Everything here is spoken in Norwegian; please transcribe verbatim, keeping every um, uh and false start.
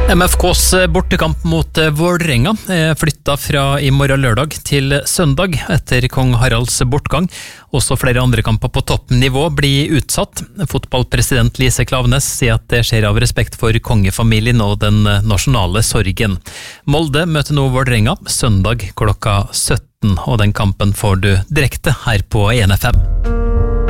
M F K's bortekamp mot Vålerenga er flyttet fra i morgen lørdag til søndag etter kong Haralds bortgang. Også flere andre kamper på toppnivå blir utsatt. Fotballpresident Lise Klaveness sier at det skjer av respekt for kongefamilien og den nasjonale sorgen. Molde møter nå Vålerenga søndag klokka sytten, og den kampen får du direkte her på E N F M.